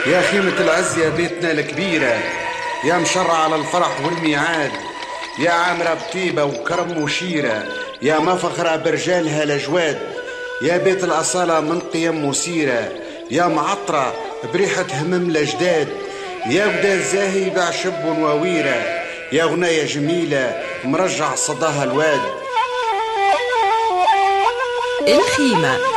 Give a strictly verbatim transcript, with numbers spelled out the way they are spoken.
يا خيمة العز يا بيتنا الكبيرة، يا مشرع على الفرح والميعاد، يا عامرة بطيبة وكرم وشيرة، يا مفخرة برجالها الأجواد، يا بيت الأصالة من قيم وسيرة، يا معطرة بريحة همم الأجداد، يا ودا زاهي بعشب وويرة، يا غناية جميلة مرجع صداها الواد. الخيمة